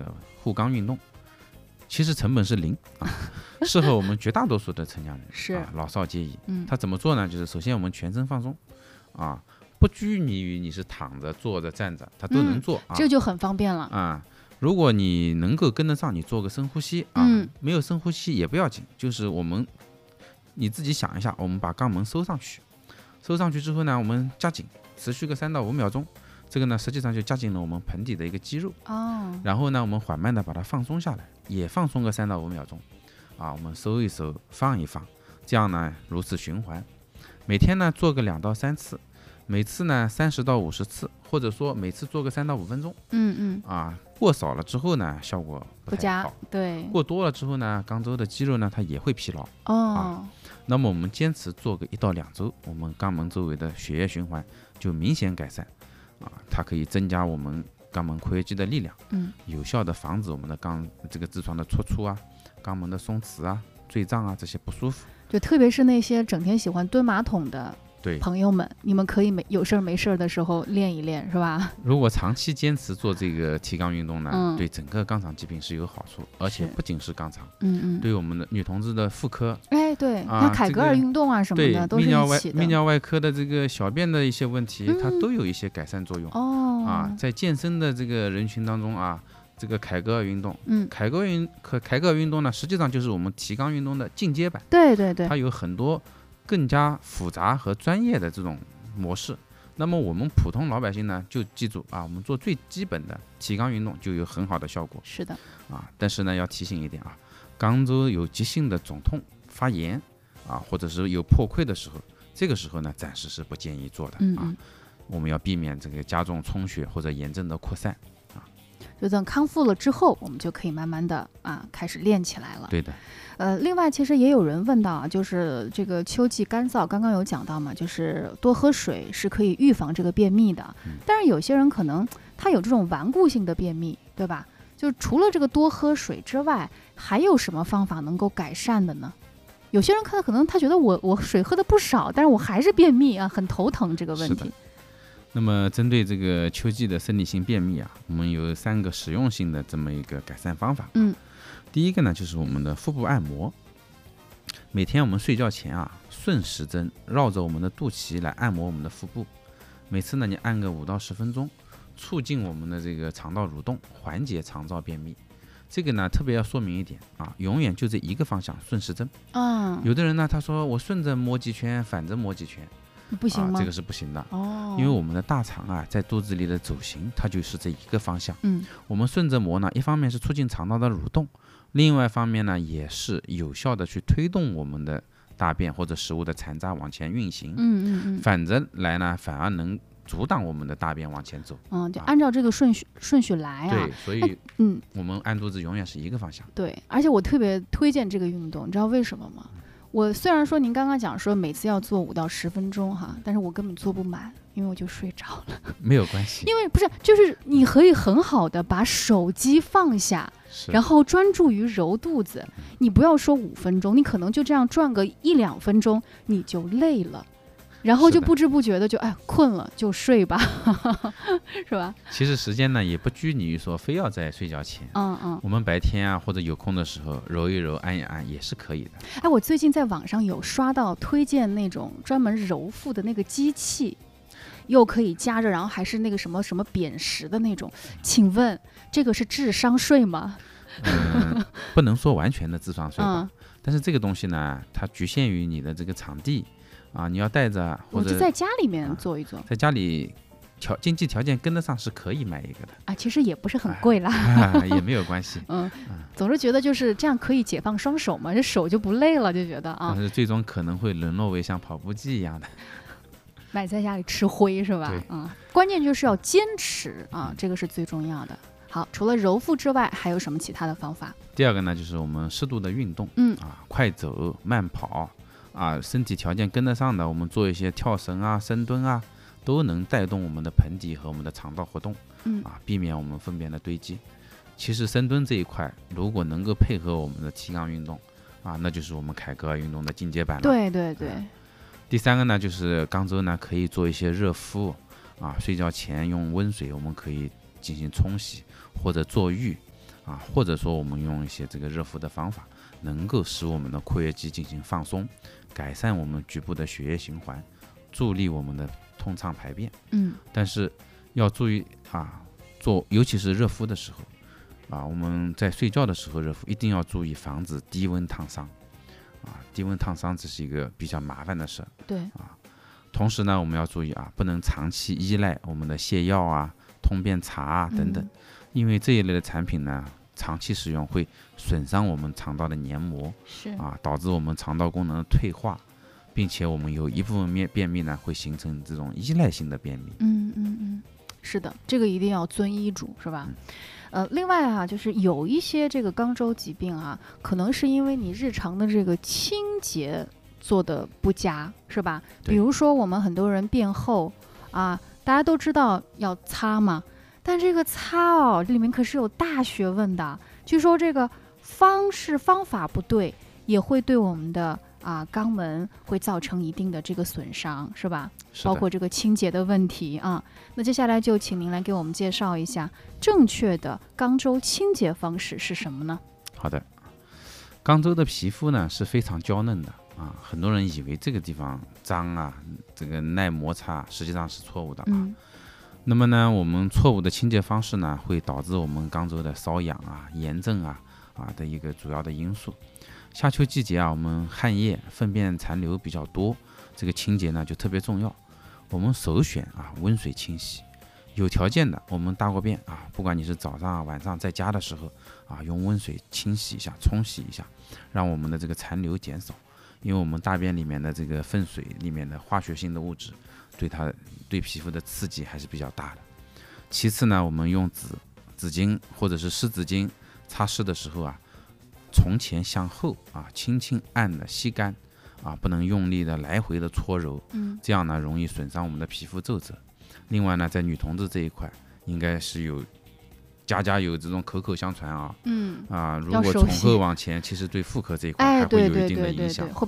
个护肛运动，其实成本是0啊，适合我们绝大多数的成年人是老少皆宜。它怎么做呢？就是首先我们全身放松啊，不拘泥于你是躺着、坐着、站着，它都能做这就很方便了啊。如果你能够跟得上，你做个深呼吸没有深呼吸也不要紧，就是你自己想一下，我们把肛门收上去之后呢，我们加紧，持续个3到5秒钟。这个呢，实际上就加紧了我们盆底的一个肌肉然后呢，我们缓慢的把它放松下来，也放松个3到5秒钟我们收一收，放一放，这样呢，如此循环。每天呢做个2到3次，每次呢30到50次，或者说每次做个3到5分钟。过少了之后呢，效果不太好。 对， 过多了之后呢，肛周的肌肉呢，它也会疲劳。那么我们坚持做个1到2周，我们肛门周围的血液循环就明显改善它可以增加我们肛门括约肌的力量，有效的防止我们的这个痔疮的戳出肛门的松弛坠胀这些不舒服。 就特别是那些整天喜欢蹲马桶的朋友们，你们可以有事没事的时候练一练，是吧？ 如果长期坚持做这个提肛运动呢，对整个肛肠疾病是有好处，而且不仅是肛肠，对我们的女同志的妇科， 对，像凯格尔运动什么的，都是一起的。 泌尿外科的这个小便的一些问题，它都有一些改善作用。在健身的这个人群当中这个凯格尔运动，凯格尔运动呢，实际上就是我们提肛运动的进阶版。 对， 它有很多更加复杂和专业的这种模式。那么我们普通老百姓呢，就记住我们做最基本的提肛运动就有很好的效果。 是的但是呢，要提醒一点肛周有急性的肿痛、发炎或者是有破溃的时候，这个时候呢，暂时是不建议做的我们要避免这个加重充血或者炎症的扩散就等康复了之后，我们就可以慢慢的开始练起来了。 对的。 另外其实也有人问到就是这个秋季干燥，刚刚有讲到嘛，就是多喝水是可以预防这个便秘的。但是有些人可能他有这种顽固性的便秘，对吧？就除了这个多喝水之外，还有什么方法能够改善的呢？有些人可能他觉得我水喝的不少，但是我还是便秘很头疼这个问题。 那么针对这个秋季的生理性便秘我们有3个实用性的这么一个改善方法。第一个呢，就是我们的腹部按摩。每天我们睡觉前顺时针绕着我们的肚脐来按摩我们的腹部，每次呢你按个5到10分钟，促进我们的这个肠道蠕动，缓解肠燥便秘。这个呢特别要说明一点永远就这一个方向，顺时针。有的人呢他说我顺着摸几圈，反着摸几圈， 不行吗？ 这个是不行的因为我们的大肠在肚子里的走行，它就是这一个方向。我们顺着摸呢，一方面是促进肠道的蠕动，另外一方面呢，也是有效的去推动我们的大便或者食物的残渣往前运行。反着来呢，反而能阻挡我们的大便往前走。 就按照这个顺序来对，所以我们按肚子永远是一个方向。 对，而且我特别推荐这个运动，你知道为什么吗？我虽然说您刚刚讲说每次要做5到10分钟但是我根本做不满，因为我就睡着了。 没有关系， 因为不是，就是你可以很好的把手机放下，然后专注于揉肚子。你不要说5分钟，你可能就这样转个1、2分钟，你就累了。然后就不知不觉的就困了就睡吧是吧？ 其实时间呢也不拘泥于说非要在睡觉前，我们白天或者有空的时候揉一揉按一按也是可以的。 我最近在网上有刷到推荐那种专门揉腹的那个机器，又可以加热，然后还是那个什么什么扁食的那种，请问这个是智商税吗？ 不能说完全的智商税吧，但是这个东西呢它局限于你的这个场地你要带着，或者我就在家里面做一做， 在家里经济条件跟得上是可以买一个的其实也不是很贵啦也没有关系。 总是觉得就是这样可以解放双手嘛，这手就不累了，就觉得但是最终可能会沦落为像跑步机一样的买在家里吃灰是吧？关键就是要坚持这个是最重要的。好，除了揉腹之外，还有什么其他的方法？ 第二个呢，就是我们适度的运动，快走、慢跑身体条件跟得上的，我们做一些跳绳深蹲都能带动我们的盆底和我们的肠道活动，避免我们粪便的堆积。其实深蹲这一块，如果能够配合我们的提肛运动那就是我们凯格尔运动的进阶版了。 对对对。 第3个呢，就是肛周呢可以做一些热敷睡觉前用温水我们可以进行冲洗或者坐浴或者说我们用一些这个热敷的方法，能够使我们的括约肌进行放松，改善我们局部的血液循环，助力我们的通畅排便。但是要注意尤其是热敷的时候我们在睡觉的时候热敷，一定要注意防止低温烫伤低温烫伤这是一个比较麻烦的事。 对同时呢，我们要注意不能长期依赖我们的泻药通便茶等等，因为这一类的产品呢，长期使用会损伤我们肠道的黏膜，导致我们肠道功能的退化，并且我们有一部分便秘呢，会形成这种依赖性的便秘。 是的，这个一定要遵医嘱，是吧？另外就是有一些这个肛周疾病可能是因为你日常的这个清洁做的不佳，是吧？比如说我们很多人便后大家都知道要擦嘛，但这个擦这里面可是有大学问的。据说这个方法不对，也会对我们的肛门会造成一定的这个损伤，是吧？包括这个清洁的问题那接下来就请您来给我们介绍一下正确的肛周清洁方式是什么呢？ 好的，肛周的皮肤呢是非常娇嫩的很多人以为这个地方脏这个耐摩擦，实际上是错误的那么呢，我们错误的清洁方式呢，会导致我们肛周的瘙痒炎症的一个主要的因素。夏秋季节我们汗液、粪便残留比较多，这个清洁呢就特别重要。我们首选温水清洗，有条件的我们大过便不管你是早上晚上在家的时候用温水清洗一下、冲洗一下，让我们的这个残留减少。因为我们大便里面的这个粪水里面的化学性的物质，对皮肤的刺激还是比较大的。其次呢，我们用纸巾或者是湿纸巾擦拭的时候从前向后轻轻按的吸干不能用力的来回的搓揉，这样呢容易损伤我们的皮肤皱褶。另外呢，在女同志这一块，应该是家有这种口相传如果从后往前，其实对妇科这一块还会有一定的影响。